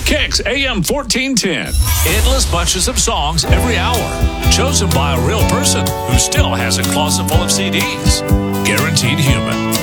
Kicks AM 1410. Endless bunches of songs every hour. Chosen by a real person who still has a closet full of CDs. Guaranteed human.